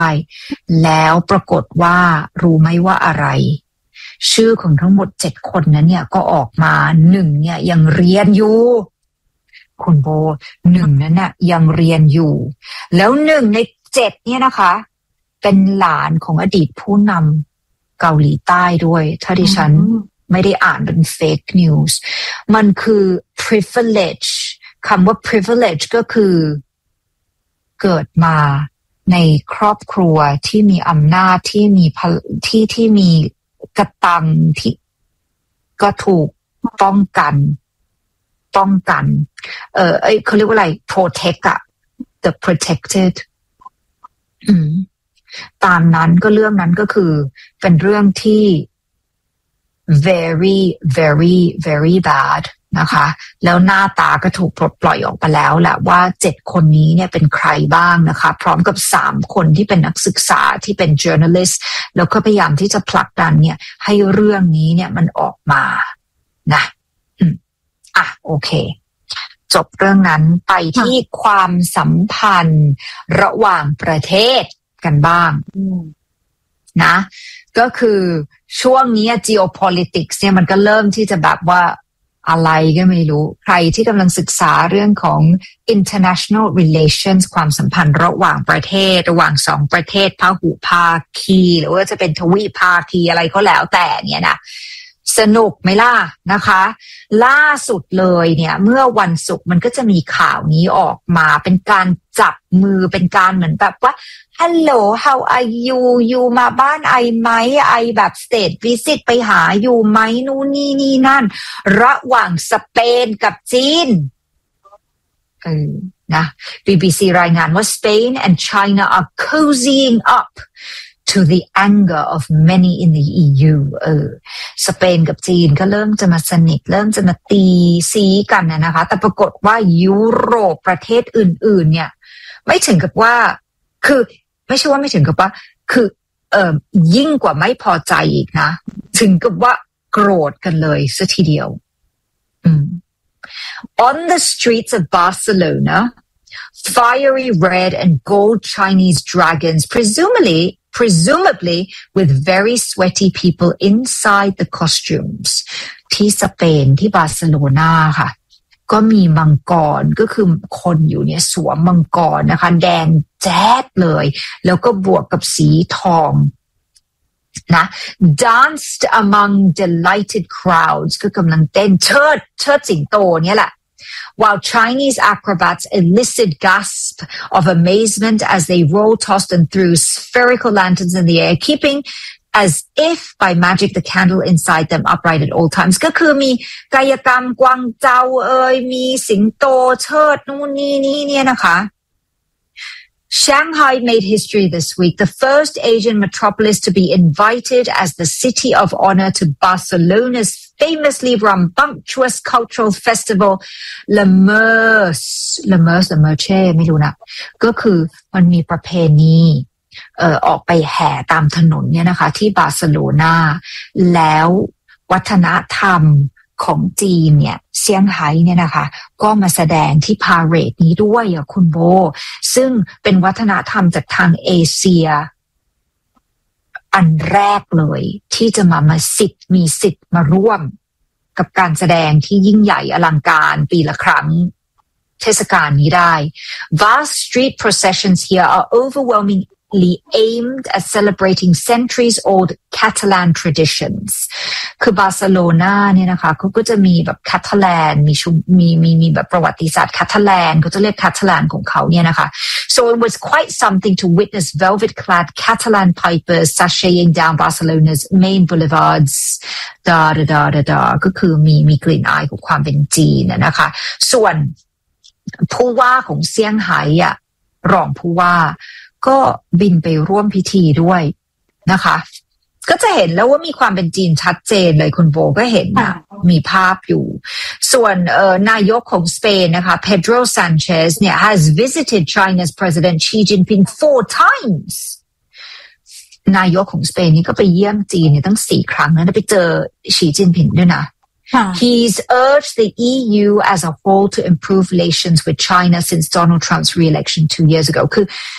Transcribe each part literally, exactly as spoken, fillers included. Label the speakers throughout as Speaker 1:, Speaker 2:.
Speaker 1: แล้วปรากฏว่ารู้ไหมว่าอะไรชื่อของทั้งหมดเจ็ดคนนั้นเนี่ยก็ออกมาหนึ่งเนี่ยยังเรียนอยู่คุณโบหนึ่งนั้นน่ะยังเรียนอยู่แล้วหนึ่งในเจ็ดเนี่ยนะคะเป็นหลานของอดีตผู้นำเกาหลีใต้ด้วยถ้าดิฉันไม่ได้อ่านเป็น fake news มันคือ privilege คำว่า privilege ก็คือเกิดมาในครอบครัวที่มีอำนาจที่มีที่ที่มีกระตังที่ก็ถูกป้องกันป้องกันเอ่อเอ้ยเขาเรียกว่าอะไร protect อะ the protected อืมตามนั้นก็เรื่องนั้นก็คือเป็นเรื่องที่ very very very bad นะคะแล้วหน้าตาก็ถูกปลดปล่อยออกไปแล้วแหละว่าเจ็ดคนนี้เนี่ยเป็นใครบ้างนะคะพร้อมกับสามคนที่เป็นนักศึกษาที่เป็น journalist แล้วก็พยายามที่จะผลักดันเนี่ยให้เรื่องนี้เนี่ยมันออกมานะอืมอ่ะโอเคจบเรื่องนั้นไปที่ความสัมพันธ์ระหว่างประเทศกันบ้างนะก็คือช่วงนี้ geopolitics เนี่ยมันก็เริ่มที่จะแบบว่าอะไรก็ไม่รู้ใครที่กำลังศึกษาเรื่องของ international relations ความสัมพันธ์ระหว่างประเทศระหว่างสองประเทศพหุภาคีหรือว่าจะเป็นทวีภาคีอะไรก็แล้วแต่เนี่ยนะสนุกไหมล่ะนะคะล่าสุดเลยเนี่ยเมื่อวันศุกร์มันก็จะมีข่าวนี้ออกมาเป็นการจับมือเป็นการเหมือนแบบว่า Hello how are you อยู่มาบ้านไอไหมไอแบบ state visit ไปหาอยู่ไหมนู่นนี่นี่นั่นระหว่างสเปนกับจีนเออนะ บี บี ซี รายงานว่า Spain and China are cozying up to the anger of many in the อี ยู เออสเปนกับจีนก็เริ่มจะมาสนิทเริ่มจะมาตีซีกันนะนะคะแต่ปรากฏว่ายุโรปประเทศอื่นๆเนี่ยไม่ถึงกับว่าคือไม่ใช่ว่าไม่ถึงกับว่าคือเอ่อยิ่งกว่าไม่พอใจอีกนะถึงกับว่าโกรธกันเลยซะทีเดียวอืม On the streets of Barcelona fiery red and gold Chinese dragons presumably presumably with very sweaty people inside the costumes ที่สเปนที่บาร์เซโลนาค่ะก็มีมังกรก็คือคนอยู่เนี่ยสวมมังกรนะคะแดงแจ๊ดเลยแล้วก็บวกกับสีทองนะ danced among delighted crowds ก็กำลังเต้นเชิดเชิดสิงโตเนี่ยแหละwhile Chinese acrobats elicit gasp of amazement as they roll, tossed and threw spherical lanterns in the air, keeping as if by magic the candle inside them upright at all times ก็คือมีกายกรรมกวางเจาเอ่ยมีสิงโตเชิดนู่นนี่นี่เนี่ยนะคะ Shanghai made history this week, the first Asian metropolis to be invited as the city of honor to Barcelona's famously rambunctious cultural festival Le Merce Le Merce Le Merche ไม่รู้นะก็คือมันมีประเพณีเอ่อออกไปแห่ตามถนนเนี่ยนะคะที่บาร์เซโลนาแล้ววัฒนธรรมของจีนเนี่ยเซี่ยงไฮ้เนี่ยนะคะก็มาแสดงที่พาเหรดนี้ด้วยอ่ะคุณโบซึ่งเป็นวัฒนธรรมจากทางเอเชียอันแรกเลยที่จะมามาสิทธิ์มีสิทธิ์มาร่วมกับการแสดงที่ยิ่งใหญ่อลังการปีละครั้งเทศกาลนี้ได้ Vast street processions here are overwhelmingly aimed at celebrating centuries-old Catalan traditions คือบาร์เซโลนาเนี่ยนะคะเขาก็จะมีแบบคาทาแลนมีชุมมีมีมีแบบประวัติศาสตร์คาทาแลนเขาจะเรียกคาทาแลนของเขาเนี่ยนะคะ so it was quite something to witness velvet-clad Catalan pipers sashaying down Barcelona's main boulevards ดาดาดาดาดาก็คือมีมีกลิ่นอายของความเป็นจีนนะคะส่วนผู้ว่าของเซี่ยงไฮ้อ่ะรองผู้ว่าก็บินไปร่วมพิธีด้วยนะคะก็จะเห็นแล้วว่ามีความเป็นจีนชัดเจนเลยคุณโบก็เห็นนะมีภาพอยู่ส่วนเอ่อนายกของสเปนนะคะ Pedro Sanchez เนี่ย has visited China's President Xi Jinping four times นายกของสเปนนี่ก็ไปเยี่ยมจีนเนี่ยตั้งสี่ครั้งนะไปเจอสีจิ้นผิงด้วยนะHe's urged the E U as a whole to improve relations with China since Donald Trump's re-election two years ago คือ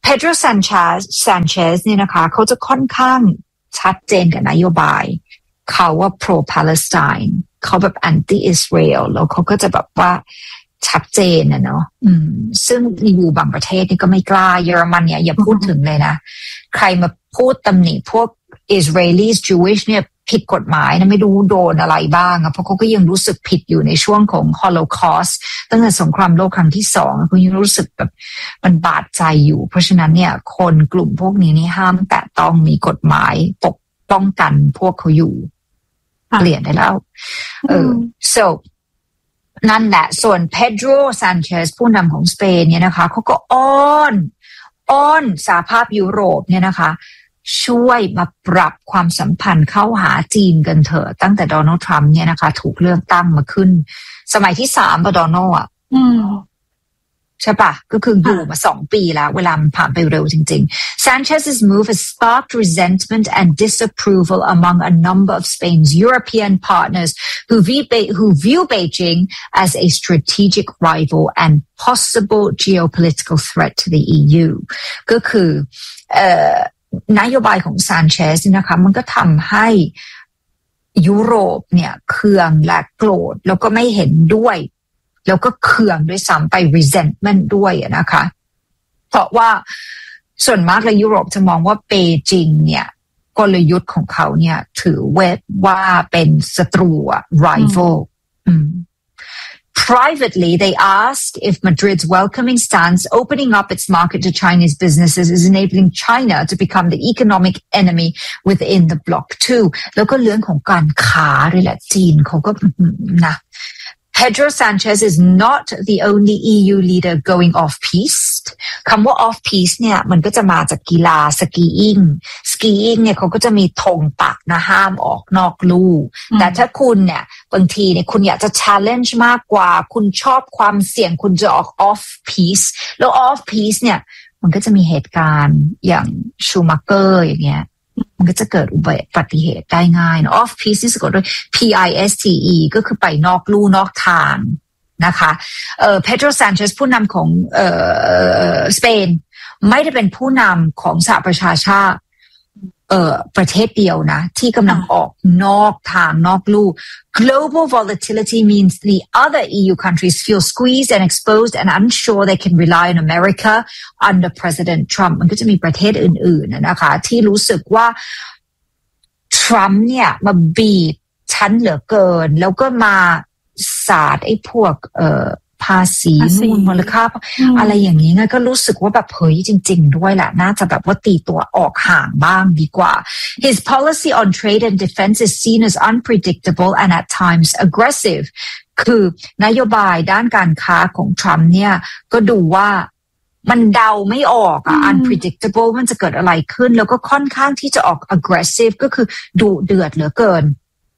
Speaker 1: เปโดร ซานเชส ซานเชสเนี่ยนะคะเขาจะค่อนข้างชัดเจนกับนโยบายเขาว่า pro Palestine เขาแบบ anti Israel แล้วเขาก็จะแบบว่าชัดเจนนะเนาะอืมซึ่งอยู่บางประเทศนี่ก็ไม่กล้าเยอรมันเนี่ยอย่าพูดถึงเลยนะใครมาพูดตำหนิพวก Israelis Jewish เนี่ยผิดกฎหมายนะไม่รู้โดนอะไรบ้างอะเพราะเขาก็ยังรู้สึกผิดอยู่ในช่วงของ Holocaust ตั้งแต่สงครามโลกครั้งที่สองเขายังรู้สึกแบบมันบาดใจอยู่เพราะฉะนั้นเนี่ยคนกลุ่มพวกนี้นี่ห้ามแตะต้องมีกฎหมายปกป้องกันพวกเขาอยู่เปลี่ยนได้แล้วเออ so นั่นแหละส่วนเปโดร ซานเชสผู้นำของสเปนเนี่ยนะคะเขาก็อ้อนอ้อนสหภาพยุโรปเนี่ยนะคะช่วยมาปรับความสัมพันธ์เข้าหาจีนกันเถอะตั้งแต่โดนัลด์ทรัมป์เนี่ยนะคะถูกเลือกตั้งมาขึ้นสมัยที่สามปะโดนัลด์อ่ะใช่ปะก็คืออยู่มาสองปีแล้วเวลามันผ่านไปเร็วจริงๆ Sanchez's move has sparked resentment and disapproval among a number of Spain's European partners who view, Be- who view Beijing as a strategic rival and possible geopolitical threat to the อี ยู ก็คือเอ่อนโยบายของซานเชสนะคะมันก็ทำให้ยุโรปเนี่ยเคืองและโกรธแล้วก็ไม่เห็นด้วยแล้วก็เคืองด้วยซ้ำไป resentment ด้วยนะคะเพราะว่าส่วนมากเลยยุโรปจะมองว่าเปจิงเนี่ยกลยุทธ์ของเขาเนี่ยถือว่าเป็นศัตรู rival อืมPrivately, they asked if Madrid's welcoming stance, opening up its market to Chinese businesses, is enabling China to become the economic enemy within the bloc too. แล้วก็เรื่องของการค้าด้วยแหละจีนเขาก็นะ Pedro Sanchez is not the only อี ยู leader going off-piste คำว่า off-piste เนี่ยมันก็จะมาจากกีฬาสกีอิงสกีอิงเนี่ยเขาก็จะมีธงปักนะห้ามออกนอกลู่แต่ถ้าคุณเนี่ยบางทีเนี่ยคุณอยากจะ challenge มากกว่าคุณชอบความเสี่ยงคุณจะออก off-piste แล้ว off-piste เนี่ยมันก็จะมีเหตุการณ์อย่างชูมักเกอร์อย่างเงี้ยมันก็จะเกิดอุบัติเหตุได้ง่ายนะ off piste นี่สะกดด้วย P I S T E ก็คือไปนอกลู่นอกทางนะคะเอ่อเปโดร ซานเชสผู้นำของเอ่อสเปนไม่ได้เป็นผู้นำของสหประชาชาติเอ่อประเทศเดียวนะที่กำลังออกนอกทางนอกลู่ Global volatility means the other อี ยู countries feel squeezed and exposed and unsure they can rely on America under President Trump มันก็จะมีประเทศอื่นๆนะคะที่รู้สึกว่าทรัมป์เนี่ยมาบีบชั้นเหลือเกินแล้วก็มาสาดไอ้พวกเอ่อภาษีนู่นมูลค่าอะไรอย่างนี้ไงก็รู้สึกว่าแบบเฮ้ยจริงๆด้วยแหละน่าจะแบบว่าตีตัวออกห่างบ้างดีกว่า His policy on trade and defense is seen as unpredictable and at times aggressive คือนโยบายด้านการค้าของทรัมป์เนี่ยก็ดูว่ามันเดาไม่ออกอ่ะ unpredictable มันจะเกิดอะไรขึ้นแล้วก็ค่อนข้างที่จะออก aggressive ก็คือดุเดือดเหลือเกิน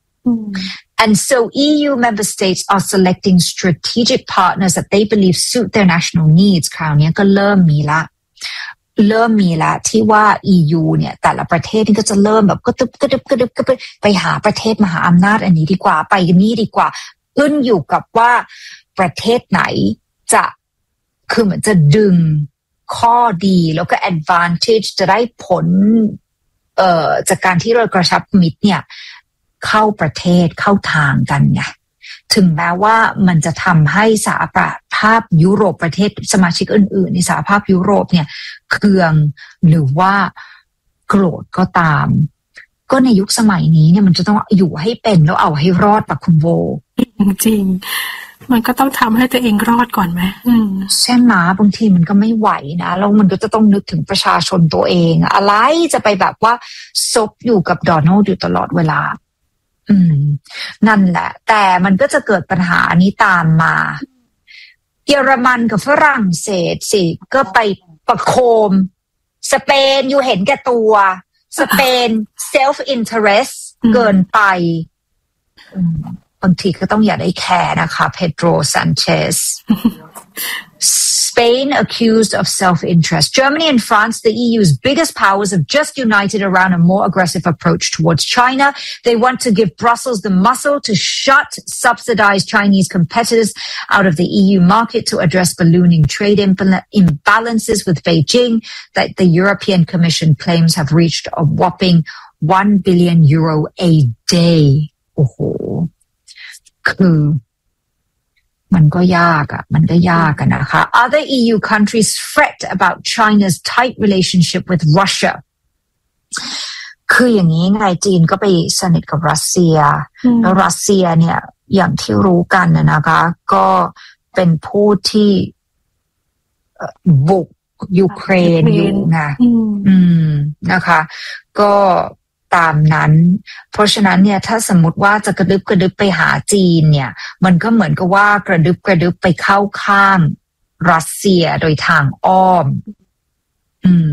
Speaker 1: And so อี ยู member states are selecting strategic partners that they believe suit their national needs คราวนี้ก็เริ่มมีละเริ่มมีละที่ว่า อี ยู เนี่ยแต่ละประเทศนี่ก็จะเริ่มแบบกระตึบกระดึบกระดึบกระดึบไปหาประเทศมหาอำนาจอันนี้ดีกว่าไปกันนี้ดีกว่าขึ้นอยู่กับว่าประเทศไหนจะคือเหมือนจะดึงข้อดีแล้วก็ advantage จะได้ผลเอ่อจากการที่เรากระชับมิตรเนี่ยเข้าประเทศเข้าทางกันไงถึงแม้ว่ามันจะทำให้สหภาพยุโรปประเทศสมาชิกอื่นๆในสหภาพยุโรปเนี่ยเคืองหรือว่าโกรธก็ตามก็ในยุคสมัยนี้เนี่ยมันจะต้องอยู่ให้เป็นแล้วเอาให้รอดปะคุณโบ
Speaker 2: จริงมันก็ต้องทำให้ตัวเองรอดก่อนไหม
Speaker 1: ใช่ไหมบางทีมันก็ไม่ไหวนะแล้วมันก็จะต้องนึกถึงประชาชนตัวเองอะไรจะไปแบบว่าซบอยู่กับโดนัลด์อยู่ตลอดเวลาอืมนั่นแหละแต่มันก็จะเกิดปัญหานี้ตามมาเยอรมันกับฝรั่งเศสสิก็ไปประโคมสเปนอยู่เห็นแก่ตัวสเปน self interest เกินไปบางทีก็ต้องอย่าได้แคร์นะคะเปโดร ซานเชสสเป Spain accused of self-interest. Germany and France, the E U's biggest powers, have just united around a more aggressive approach towards China. They want to give Brussels the muscle to shut subsidized Chinese competitors out of the E U market to address ballooning trade imbalances with Beijing that the European Commission claims have reached a whopping one billion euro a day. โอ้โหคือมันก็ยากอ่ะมันก็ยากกันนะคะ Other E U countries fret about China's tight relationship with Russia คืออย่างนี้ไงจีนก็ไปสนิทกับรัสเซียแล้วรัสเซียเนี่ยอย่างที่รู้กันนะคะก็เป็นผู้ที่บุกยูเครนอยู่นะอืมนะคะก็ตามนั้นเพราะฉะนั้นเนี่ยถ้าสมมติว่าจะกระดึบกระดึบไปหาจีนเนี่ยมันก็เหมือนกับว่ากระดึบกระดึบไปเข้าข้างรัสเซียโดยทางอ้อมอืม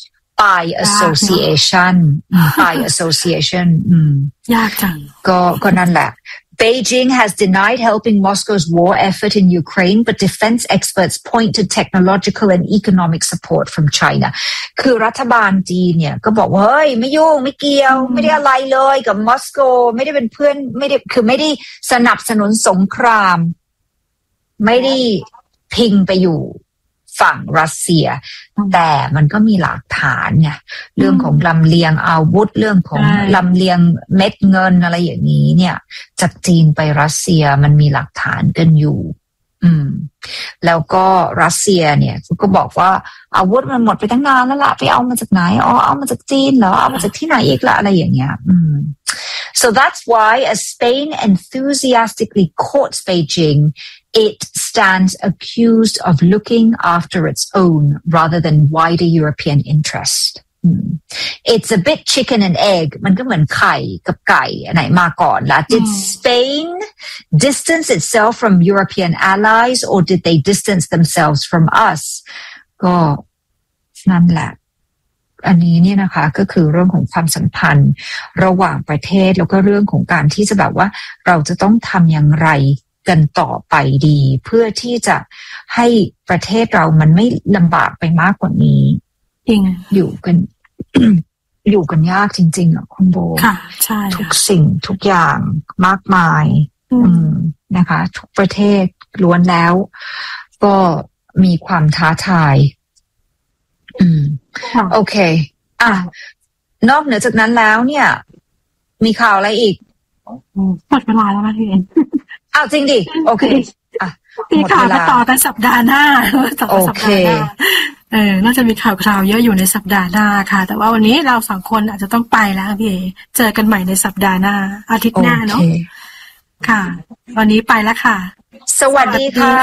Speaker 1: by association by association อืม
Speaker 2: ยากจัง
Speaker 1: ก็ก็นั่นแหละBeijing has denied helping Moscow's war effort in Ukraine, but defense experts point to technological and economic support from China. คือรัฐบาลจีนเนี่ยก็บอกว่าเฮ้ยไม่ยุ่งไม่เกี่ยวไม่ได้อะไรเลยกับมอสโกไม่ได้เป็นเพื่อนไม่ได้คือไม่ได้สนับสนุนสงครามไม่ได้พิงไปอยู่ฝั่งรัสเซียแต่มันก็มีหลักฐานไงเรื่องของลำเลียงอาวุธเรื่องของลำเลียงเม็ดเงินอะไรอย่างนี้เนี่ยจากจีนไปรัสเซียมันมีหลักฐานกันอยู่อืมแล้วก็รัสเซียเนี่ยก็บอกว่าอาวุธมันหมดไปตั้งนานแล้วล่ะไปเอามาจากไหนอ๋อเอามาจากจีนเหรอเอามาจากที่ไหนอีกล่ะอะไรอย่างเงี้ยอืม So that's why as Spain enthusiastically courts Beijing, it stands accused of looking after its own rather than wider European interest. Mm. It's a bit chicken and egg. มันก็เหมือนไข่กับไก่อันไหนมาก่อนล่ะ Did Spain distance itself from European allies or did they distance themselves from us? ก็นั่นแหละอันนี้เนี่ยนะคะก็คือเรื่องของความสัมพันธ์ระหว่างประเทศแล้วก็เรื่องของการที่จะแบบว่าเราจะต้องทำอย่างไรกันต่อไปดีเพื่อที่จะให้ประเทศเรามันไม่ลำบากไปมากกว่านี้
Speaker 2: จริง
Speaker 1: อยู่กัน อยู่กันยากจริงๆอ่ะคุณโบ
Speaker 2: ค่ะใช่
Speaker 1: ทุกสิ่งทุกอย่างมากมายอืมนะคะทุกประเทศล้วนแล้วก็มีความท้าทายอืมโอเคอ่ะนอกเหนือจากนั้นแล้วเนี่ยมีข่าวอะไรอีก
Speaker 2: หมดเวลาแล้วนะพี่เอ็น
Speaker 1: อ้าวจริงดิโอเคอ่ะ
Speaker 2: มีข่าวต่อกันสัปดาห์หน้าต่อสัปดาห์หน้าเออน่าจะมีข่าวคราวเยอะอยู่ในสัปดาห์หน้าค่ะแต่ว่าวันนี้เราสองคนอาจจะต้องไปแล้วพี่เอเจอกันใหม่ในสัปดาห์หน้าอาทิตย์หน้าเนาะค่ะวันนี้ไปแล้วค่ะ
Speaker 1: สวัสดีค่ะ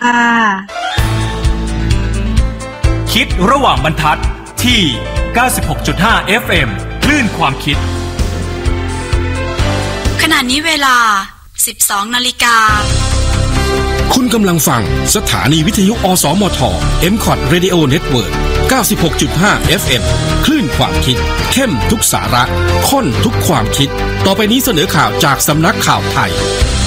Speaker 3: คิดระหว่างบรรทัดที่ เก้าสิบหกจุดห้า เอฟ เอ็ม คลื่นความคิด
Speaker 4: ขณะนี้เวลา สิบสองนาฬิกา
Speaker 5: คุณกำลังฟังสถานีวิทยุอสมท เอ็ม คอท Radio Network เก้าสิบหกจุดห้า เอฟ เอ็ม คลื่นความคิดเข้มทุกสาระข้นทุกความคิดต่อไปนี้เสนอข่าวจากสำนักข่าวไทย